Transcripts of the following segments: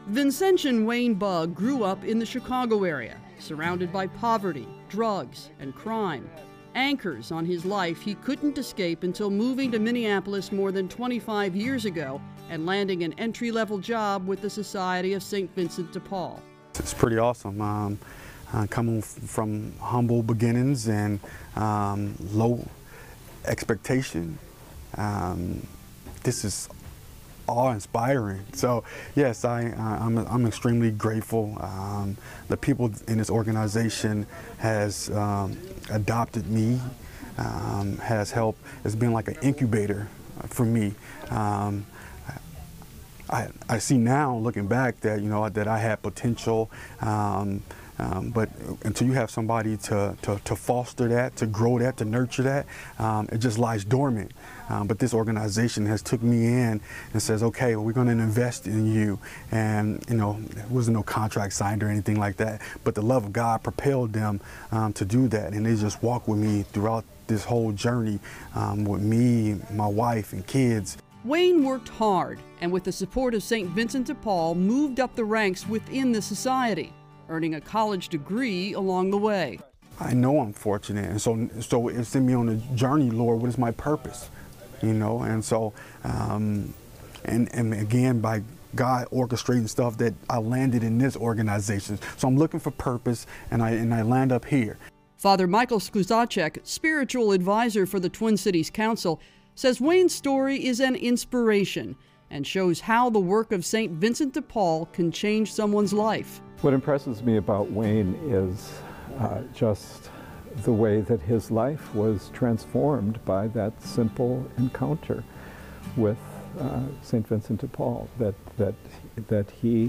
Vincentian Wayne Bugg grew up in the Chicago area, surrounded by poverty, drugs, and crime. Anchors on his life he couldn't escape until moving to Minneapolis more than 25 years ago and landing an entry-level job with the Society of St. Vincent de Paul. It's pretty awesome. Coming from humble beginnings and low expectation, this is awe-inspiring. So yes, I'm extremely grateful. The people in this organization has adopted me, has helped. It's been like an incubator for me. I see now, looking back, that that I had potential. But until you have somebody to foster that, to grow that, to nurture that, it just lies dormant. But this organization has took me in and says, okay, well, we're going to invest in you. And there wasn't no contract signed or anything like that. But the love of God propelled them to do that, and they just walked with me throughout this whole journey with me, my wife, and kids. Wayne worked hard, and with the support of St. Vincent de Paul, moved up the ranks within the society, earning a college degree along the way. I know I'm fortunate, and so it sent me on a journey, Lord. What is my purpose? And so, and again, by God orchestrating stuff, that I landed in this organization. So I'm looking for purpose, and I land up here. Father Michael Skuzacek, spiritual advisor for the Twin Cities Council, says Wayne's story is an inspiration and shows how the work of St. Vincent de Paul can change someone's life. What impresses me about Wayne is just the way that his life was transformed by that simple encounter with St. Vincent de Paul, that he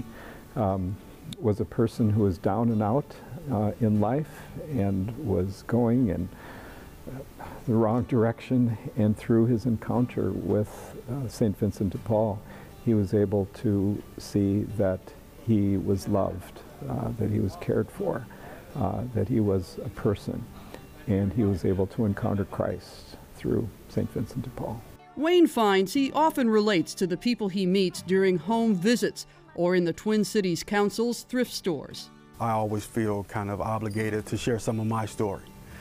was a person who was down and out in life and was going in the wrong direction, and through his encounter with St. Vincent de Paul, he was able to see that he was loved, that he was cared for, that he was a person, and he was able to encounter Christ through St. Vincent de Paul. Wayne finds he often relates to the people he meets during home visits or in the Twin Cities Council's thrift stores. I always feel kind of obligated to share some of my story,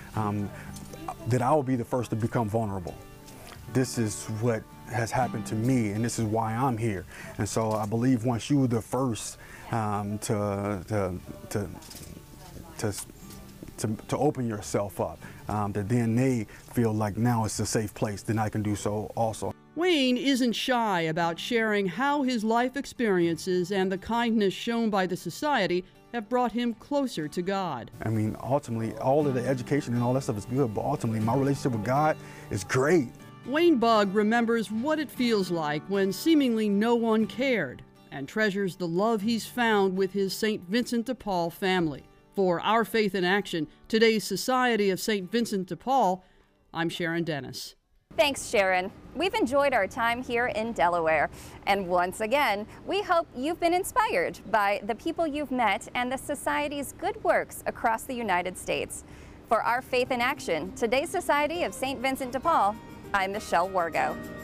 that I will be the first to become vulnerable. This is what has happened to me, and this is why I'm here. And so I believe once you were the first to open yourself up, that then they feel like now it's a safe place, then I can do so also. Wayne isn't shy about sharing how his life experiences and the kindness shown by the society have brought him closer to God. I mean, ultimately, all of the education and all that stuff is good, but ultimately my relationship with God is great. Wayne Bugg remembers what it feels like when seemingly no one cared, and treasures the love he's found with his St. Vincent de Paul family. For Our Faith in Action, today's Society of St. Vincent de Paul, I'm Sharon Dennis. Thanks, Sharon. We've enjoyed our time here in Delaware. And once again, we hope you've been inspired by the people you've met and the Society's good works across the United States. For Our Faith in Action, today's Society of St. Vincent de Paul, I'm Michelle Wargo.